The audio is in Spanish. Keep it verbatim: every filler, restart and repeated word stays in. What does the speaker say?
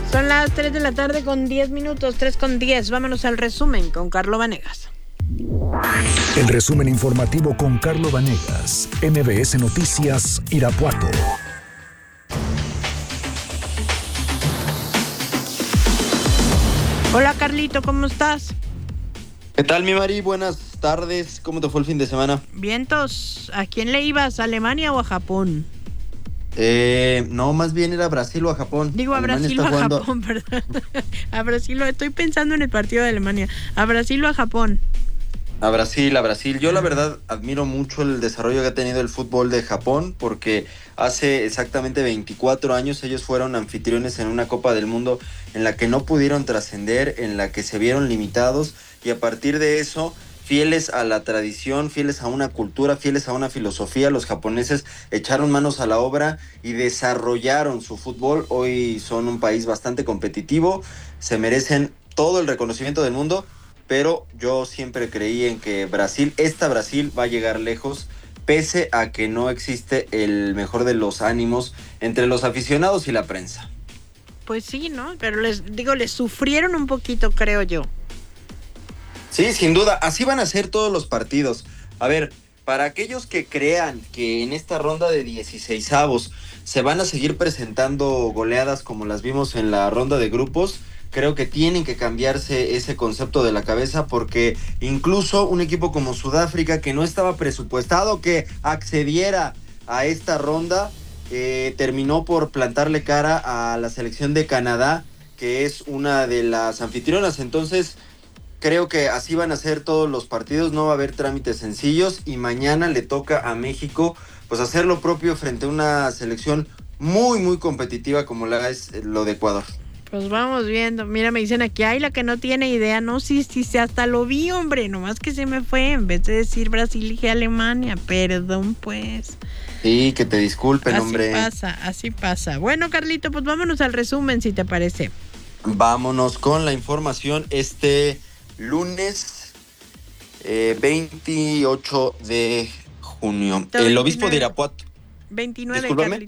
Son las tres de la tarde con diez minutos, tres con diez. Vámonos al resumen con Carlo Vanegas. El resumen informativo con Carlo Vanegas, M B S Noticias, Irapuato. Hola Carlito, ¿cómo estás? ¿Qué tal, mi Mari? Buenas tardes. ¿Cómo te fue el fin de semana? Vientos, ¿a quién le ibas? ¿A Alemania o a Japón? Eh, no, más bien era Brasil o a Japón. Digo, a Alemania Brasil o está a jugando... Japón, perdón. A Brasil, o... estoy pensando en el partido de Alemania. ¿A Brasil o a Japón? A Brasil, a Brasil. Yo la verdad admiro mucho el desarrollo que ha tenido el fútbol de Japón, porque hace exactamente veinticuatro años ellos fueron anfitriones en una Copa del Mundo en la que no pudieron trascender, en la que se vieron limitados, y a partir de eso, fieles a la tradición, fieles a una cultura, fieles a una filosofía, los japoneses echaron manos a la obra y desarrollaron su fútbol. Hoy son un país bastante competitivo, se merecen todo el reconocimiento del mundo, pero yo siempre creí en que Brasil, esta Brasil va a llegar lejos, pese a que no existe el mejor de los ánimos entre los aficionados y la prensa. Pues sí, ¿no? Pero les digo, les sufrieron un poquito, creo yo. Sí, sin duda, así van a ser todos los partidos. A ver, para aquellos que crean que en esta ronda de dieciseisavos se van a seguir presentando goleadas como las vimos en la ronda de grupos, creo que tienen que cambiarse ese concepto de la cabeza, porque incluso un equipo como Sudáfrica, que no estaba presupuestado que accediera a esta ronda, eh, terminó por plantarle cara a la selección de Canadá, que es una de las anfitrionas. Entonces, creo que así van a ser todos los partidos, no va a haber trámites sencillos, y mañana le toca a México pues hacer lo propio frente a una selección muy muy competitiva como la es lo de Ecuador. Pues vamos viendo. Mira, me dicen aquí, ay, la que no tiene idea. No, sí, sí, sí, hasta lo vi, hombre. Nomás que se me fue. En vez de decir Brasil, dije Alemania. Perdón, pues. Sí, que te disculpen, así hombre. Así pasa, así pasa. Bueno, Carlito, pues vámonos al resumen, si te parece. Vámonos con la información este lunes eh, veintiocho de junio. El obispo de Irapuato. veintinueve, Discúlpame.